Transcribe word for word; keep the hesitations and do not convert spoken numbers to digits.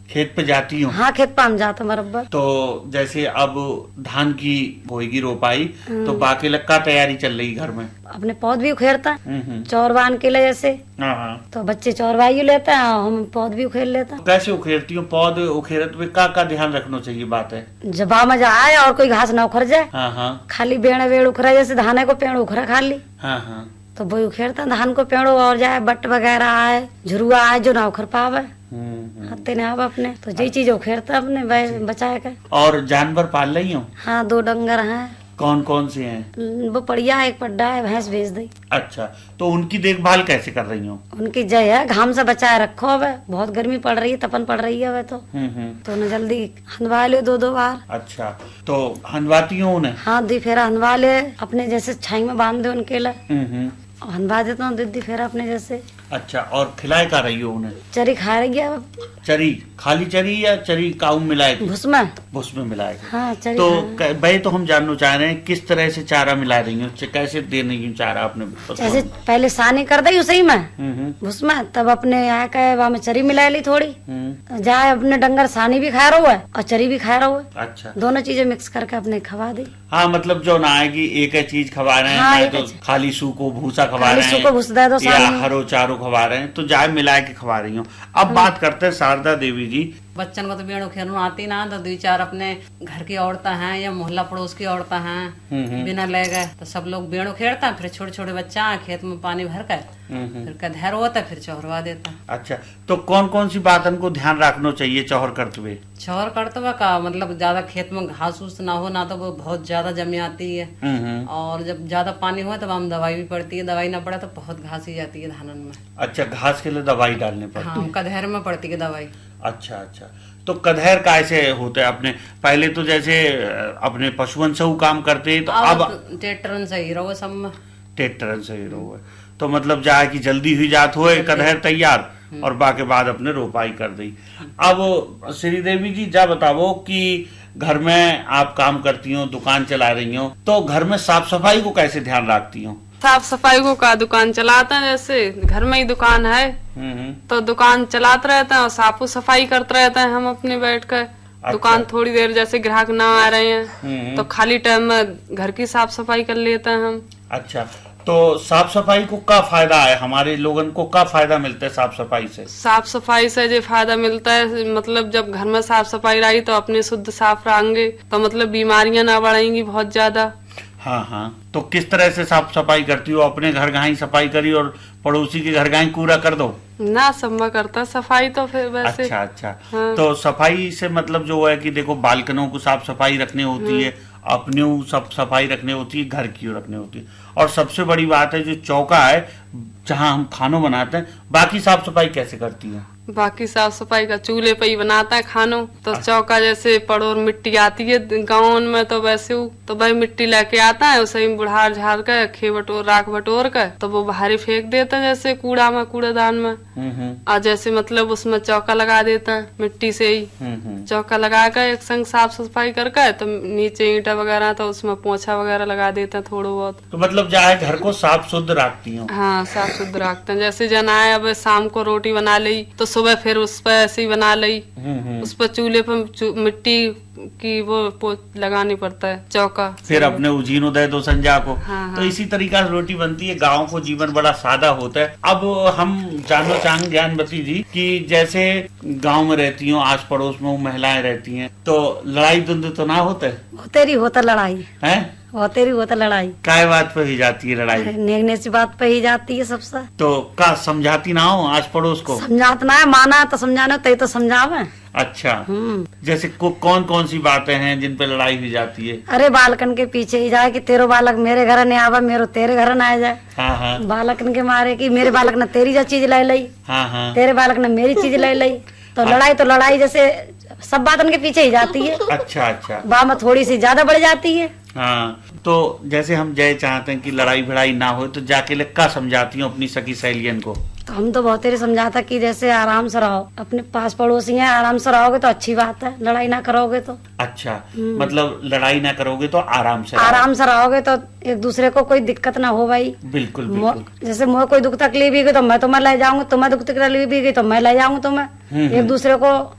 खेत पे जाती हूँ? हाँ, खेत पे हम जाते बराबर। तो जैसे अब धान की होगी रोपाई, तो बाकी लग का तैयारी चल रही घर में? अपने पौध भी उखेरता चौर बांध के लिए जैसे, तो बच्चे चौरवाई लेते हैं, हम पौध भी उखेर लेते हैं। कैसे उखेरती हूँ पौध? उखेरत में का का ध्यान रखना चाहिए बात है? जब मजा आए और कोई घास ना उखड़ जाए। हाँ हाँ। खाली बेड़ वेड़ उखड़ा, जैसे धाने को पेड़ उखड़ा खाली, हाँ हाँ, तो वही उखेरता धान को पेड़ो, और जाए बट वगैरह आए, झुरुआ आए जो ना उखड़ पावे आते ने आप अपने, तो यही चीज उखेरता अपने बचाए के। और जानवर पाल रही हूँ? हाँ, दो डंगर हैं। कौन कौन से हैं? वो पड़िया है, एक पड्डा है, भैंस भेज दी। अच्छा, तो उनकी देखभाल कैसे कर रही हूँ? उनकी जय है, घाम से बचाए रखो। अब बहुत गर्मी पड़ रही है, तपन पड़ रही है, वे तो तो न जल्दी हंधवा ले दो दो बार। अच्छा, तो हंधवाती हूँ उन्हें? हाँ, दी फेरा हंधवा ले अपने जैसे, छाई में बांध दे उनके लिए, हंधवा देता हूँ दीदी फेरा अपने जैसे। अच्छा, और खिलाए का रही हो उन्हें? चरी खा रही है। चरी खाली चरी या चरी काऊ मिलाए? भूस में भूस में मिलाए। हाँ, चरी। तो भाई, तो हम जानना चाह रहे हैं किस तरह से चारा मिला रही हूँ, कैसे दे रही हूँ चारा अपने? जैसे पहले सानी कर दी उसी में भूस में, तब अपने यहाँ का वहाँ में चरी मिला ली थोड़ी, जाए अपने डंगर सानी भी खा रहा है और चरी भी खा रहा है। अच्छा, दोनों चीजें मिक्स करके अपने खवा दी। हाँ, मतलब जो ना आएगी एक ही चीज खवा रहे हैं। हाँ, तो खाली सू को भूसा खवा रहे हैं, भूस दे दो, या हरो चारो खवा रहे हैं, तो जाए मिला के खवा रही हूँ। अब बात करते हैं शारदा देवी जी। बच्चन को तो बेड़ो खेलना आती ना, तो दो चार अपने घर की औरतें हैं या मोहल्ला पड़ोस की औरतें हैं, बिना ले गए तो सब लोग बेड़ो खेलता है। फिर छोटे छोटे बच्चा है, खेत में पानी भर कर फिर कधैर होता है, फिर चौहरवा देता। अच्छा, तो कौन कौन सी बात हमको ध्यान रखना चाहिए चौहर करते हुए? चौहर करते हुए का मतलब ज्यादा खेत में घास उस ना हो, ना तो वो बहुत ज्यादा जम आती है, और जब ज्यादा पानी हो तब हम दवाई भी पड़ती है, दवाई ना पड़े तो बहुत घास ही जाती है धानन में। अच्छा, घास के लिए दवाई डालने पड़ती है? हाँ, कधैर में पड़ती है दवाई। अच्छा अच्छा, तो कधैर कैसे होते हैं अपने? पहले तो जैसे अपने पशुअन से काम करते हैं, तो अब ट्रैक्टर से ही रहो, सब में ट्रैक्टर से ही रहो, तो मतलब जाए कि जल्दी हुई जात हो कधैर तैयार, और बाकी बाद अपने रोपाई कर दी। अब श्रीदेवी जी जा बताओ कि घर में आप काम करती हो, दुकान चला रही हो, तो घर में साफ सफाई को कैसे ध्यान रखती हो? साफ सफाई को का दुकान चलाते हैं, जैसे घर में ही दुकान है तो दुकान चलाते रहते हैं और साफ सफाई करते रहते हैं हम अपने बैठ कर। अच्छा। दुकान थोड़ी देर जैसे ग्राहक ना आ रहे हैं तो खाली टाइम में घर की साफ सफाई कर लेते हैं हम। अच्छा, तो साफ सफाई को क्या फायदा है? हमारे लोगन को क्या फायदा मिलता है साफ सफाई से? साफ सफाई से जो फायदा मिलता है, मतलब जब घर में साफ सफाई रही तो अपने शुद्ध साफ रहेंगे, तो मतलब बीमारियां ना बढ़ेंगी बहुत ज्यादा। हाँ हाँ, तो किस तरह से साफ सफाई करती हो? अपने घर गाई सफाई करी और पड़ोसी के घर गाई कूड़ा कर दो ना? सब में करता सफाई तो फिर वैसे। अच्छा अच्छा, हाँ। तो सफाई से मतलब जो है कि देखो, बालकनों को साफ सफाई रखनी होती है, अपने सब सफाई रखनी होती है, घर की रखनी होती है, और सबसे बड़ी बात है जो चौका है जहाँ हम खानों बनाते हैं, बाकी साफ सफाई कैसे करती है? बाकी साफ सफाई का चूल्हे पे ही बनाता है खानों, तो चौका जैसे पड़ोर मिट्टी आती है गाँव में, तो वैसे तो भाई मिट्टी लेके आता है, उसे बुढ़ार झाड़ कर खे बटोर राख बटोर कर तो वो बाहर फेंक देता है जैसे कूड़ा में, कूड़ेदान में, और जैसे मतलब उसमें चौका लगा देता है मिट्टी से ही। चौका लगा कर एक संग साफ सफाई करके तो नीचे ईंटा वगैरह तो उसमें पोछा वगैरह लगा देता है थोड़ा बहुत। तो मतलब जाए घर को साफ शुद्ध रखती हूँ? हाँ, साफ शुद्ध रखते हैं। जैसे जना है, अब शाम को रोटी बना ली तो सुबह फिर उस पर ऐसे ही बना ली, उस पर चूल्हे पर मिट्टी की वो लगानी पड़ता है चौका, फिर अपने उजीनो दे दो संजा को। हाँ, तो इसी तरीका से रोटी बनती है। गाँव को जीवन बड़ा सादा होता है। अब हम जानना चाहेंगे ज्ञानवती जी कि जैसे गांव में रहती हो, आस पड़ोस में महिलाएं रहती हैं, तो लड़ाई द्वंद्व तो ना होता है? तेरी होता लड़ाई है, वो तेरी होता लड़ाई। काय बात पे ही जाती है लड़ाई? नेगने से बात पे ही जाती है सबसे। तो का समझाती ना हो आस पड़ोस को? समझाता ना है, माना तो समझाना, तय तो समझावे। अच्छा, जैसे को, कौन कौन सी बातें हैं जिन पे लड़ाई हो जाती है? अरे बालकन के पीछे ही जाए कि तेरो बालक मेरे घर नहीं आवा, मेरो तेरे घर न आ जाए। हाँ हाँ। बालकन के मारे कि मेरे बालक ने तेरी जो चीज ले ली, हाँ हाँ, तेरे बालक ने मेरी चीज ले ली, तो लड़ाई तो लड़ाई जैसे सब बात उनके पीछे ही जाती है। अच्छा अच्छा, बा में थोड़ी सी ज्यादा बढ़ जाती है। हाँ, तो जैसे हम जय चाहते हैं कि लड़ाई भिड़ाई ना हो, तो जाके लक्का समझाती हूँ अपनी सखी सहेलियन को? तो हम तो बहुत तेरे समझाता कि जैसे आराम से रहो, अपने पास पड़ोसी हैं, आराम से रहोगे तो अच्छी बात है, लड़ाई ना करोगे तो। अच्छा, मतलब लड़ाई ना करोगे तो आराम से आराम से रहोगे तो एक दूसरे को कोई दिक्कत ना हो भाई। बिल्कुल बिल्कुल। जैसे मुझे कोई दुख तकलीफ भी गई तो मैं तुम्हें ले जाऊंगी, तुम्हें दुख तकलीफ भी गई तो मैं ले जाऊंगी तुम्हें, एक दूसरे को